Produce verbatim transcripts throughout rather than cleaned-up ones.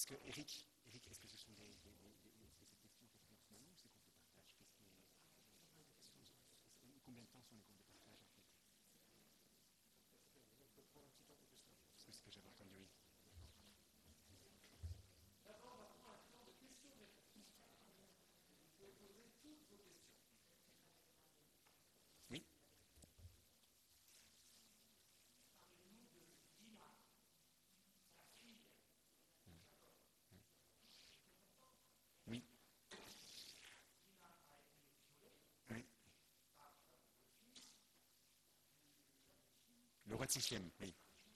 Est-ce que, Eric, Eric, est-ce que ce sont des, des, des, des est-ce que ces questions que tu as en ce moment ou c'est qu'on te partage? Combien de temps sont les groupes de partage en fait? C'est ce que j'avais entendu, oui. D'abord, on va prendre un temps de questions-réponses. Vous pouvez poser toutes vos questions. Oui. Parlez-nous de Dina, sa fille, Jacob. Oui. Dina a été violée Oui. par le fils Le roi de Sichem, oui.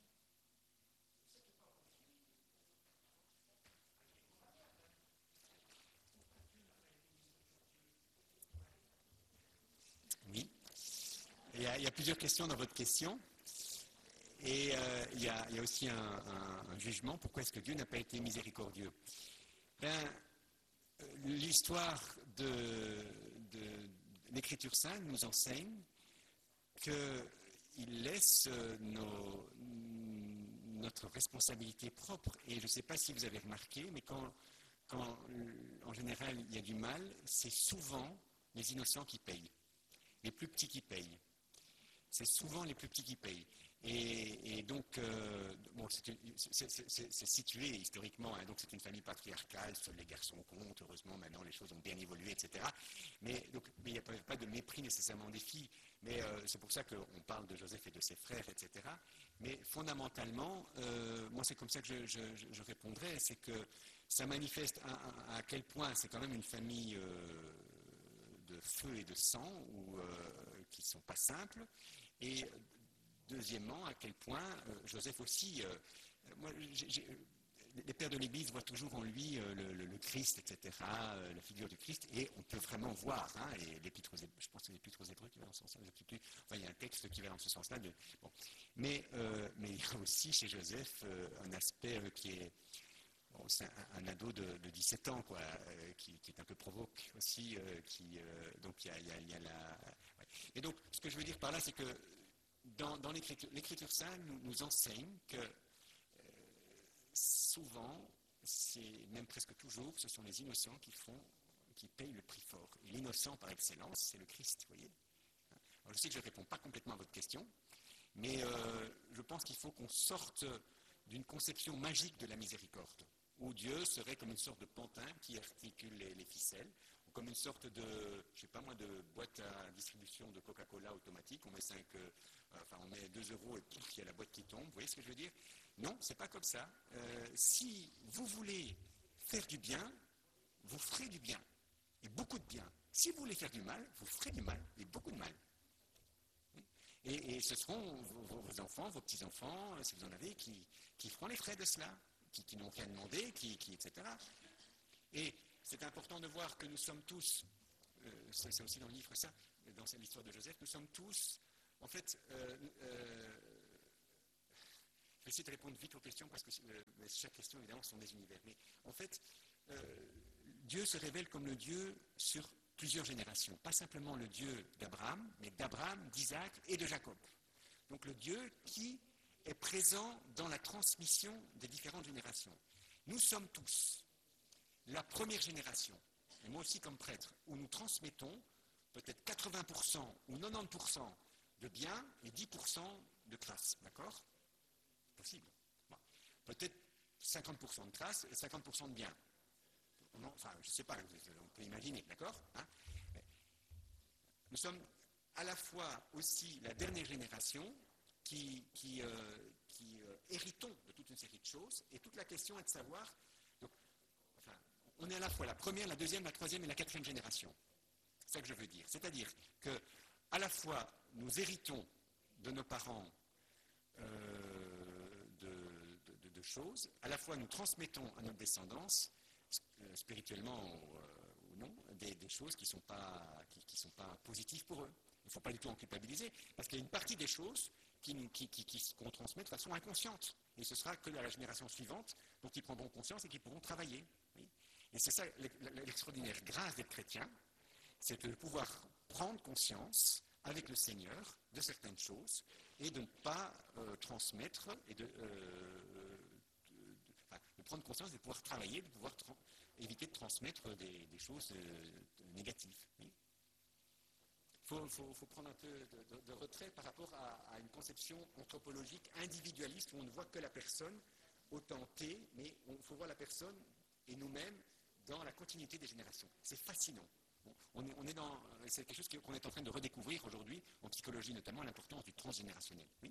Oui. Il y, a, il y a plusieurs questions dans votre question. Et euh, il, y a, il y a aussi un, un, un jugement. Pourquoi est-ce que Dieu n'a pas été miséricordieux? Ben, l'histoire de, de, de l'Écriture sainte nous enseigne qu'il laisse nos, notre responsabilité propre. Et je ne sais pas si vous avez remarqué, mais quand, quand en général il y a du mal, c'est souvent les innocents qui payent, les plus petits qui payent. C'est souvent les plus petits qui payent. Et, et donc, euh, bon, c'est situé historiquement, hein, donc c'est une famille patriarcale, seuls les garçons comptent, heureusement maintenant les choses ont bien évolué, et cetera. Mais donc, il n'y a pas, pas de mépris nécessairement des filles, mais euh, c'est pour ça qu'on parle de Joseph et de ses frères, et cetera. Mais fondamentalement, euh, moi c'est comme ça que je, je, je répondrais, c'est que ça manifeste à, à, à quel point c'est quand même une famille euh, de feu et de sang, ou, euh, qui ne sont pas simples, et deuxièmement, à quel point euh, Joseph aussi, euh, moi, j'ai, j'ai, les pères de l'Église voient toujours en lui euh, le, le, le Christ, et cetera, euh, la figure du Christ, et on peut vraiment voir, hein, et l'épître aux, je pense que c'est l'épître aux Hébreux qui va dans ce sens-là, enfin, il y a un texte qui va dans ce sens-là. De, bon. mais, euh, mais il y a aussi chez Joseph euh, un aspect euh, qui est, bon, c'est un, un ado de, de dix-sept ans, quoi, euh, qui, qui est un peu provoque aussi, euh, qui, euh, donc il y a, il y a, il y a la... Ouais. Et donc, ce que je veux dire par là, c'est que Dans, dans l'Écriture sainte nous, nous enseigne que euh, souvent, c'est même presque toujours, ce sont les innocents qui font, qui payent le prix fort. Et l'innocent par excellence, c'est le Christ, vous voyez. Alors, je sais que je ne réponds pas complètement à votre question, mais euh, je pense qu'il faut qu'on sorte d'une conception magique de la miséricorde, où Dieu serait comme une sorte de pantin qui articule les, les ficelles, ou comme une sorte de, je sais pas moi, de boîte à distribution de Coca-Cola automatique. On met cinq, euh, enfin on met deux euros et pouf, il y a la boîte qui tombe. Vous voyez ce que je veux dire? Non, c'est pas comme ça. Euh, si vous voulez faire du bien, vous ferez du bien, et beaucoup de bien. Si vous voulez faire du mal, vous ferez du mal, et beaucoup de mal. Et, et ce seront vos, vos enfants, vos petits-enfants, si vous en avez, qui, qui feront les frais de cela, qui, qui n'ont rien demandé, qui, qui, et cetera. Et c'est important de voir que nous sommes tous, euh, c'est aussi dans le livre ça, dans l'histoire de Joseph, nous sommes tous, en fait, euh, euh, je vais essayer de répondre vite aux questions parce que euh, chaque question, évidemment, sont des univers. Mais en fait, euh, Dieu se révèle comme le Dieu sur plusieurs générations. Pas simplement le Dieu d'Abraham, mais d'Abraham, d'Isaac et de Jacob. Donc le Dieu qui est présent dans la transmission des différentes générations. Nous sommes tous la première génération, et moi aussi comme prêtre, où nous transmettons peut-être quatre-vingts pour cent ou quatre-vingt-dix pour cent de bien et dix pour cent de crasse, d'accord? Possible. Bon. Peut-être cinquante pour cent de crasse et cinquante pour cent de bien. Non, enfin, je ne sais pas, on peut imaginer, d'accord, hein? Nous sommes à la fois aussi la dernière génération qui, qui, euh, qui euh, héritons de toute une série de choses, et toute la question est de savoir, donc, enfin, on est à la fois la première, la deuxième, la troisième et la quatrième génération. C'est ça que je veux dire. C'est-à-dire que à la fois nous héritons de nos parents euh, de, de, de choses, à la fois nous transmettons à notre descendance, euh, spirituellement ou, euh, ou non, des, des choses qui ne sont pas, qui, qui sont pas positives pour eux. Il ne faut pas du tout en culpabiliser, parce qu'il y a une partie des choses qui nous, qui, qui, qui, qu'on transmet de façon inconsciente. Et ce sera que la génération suivante dont ils prendront conscience et qui pourront travailler. Oui. Et c'est ça l'extraordinaire grâce d'être chrétien, c'est de pouvoir prendre conscience avec le Seigneur de certaines choses et de ne pas euh, transmettre et de, euh, de, de, enfin, de prendre conscience, de pouvoir travailler, de pouvoir tra- éviter de transmettre des, des choses euh, négatives. Il oui. faut, faut, faut prendre un peu de, de, de retrait par rapport à, à une conception anthropologique individualiste où on ne voit que la personne autant T, mais il faut voir la personne et nous-mêmes dans la continuité des générations. C'est fascinant. Bon, on est, on est dans, c'est quelque chose qu'on est en train de redécouvrir aujourd'hui, en psychologie notamment, l'importance du transgénérationnel. Oui ?